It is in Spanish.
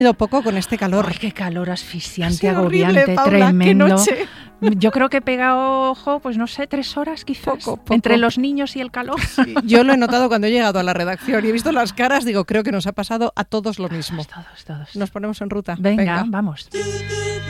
Poco con este calor. Ay, qué calor asfixiante, Ha sido agobiante, horrible, Paula, tremendo. qué noche. Yo creo que he pegado, pues no sé, 3 horas quizás, Poco. entre los niños y el calor. Sí, yo lo he notado cuando he llegado a la redacción y he visto las caras, digo, creo que nos ha pasado a todos lo mismo. Todos. Nos ponemos en ruta. Venga, vamos.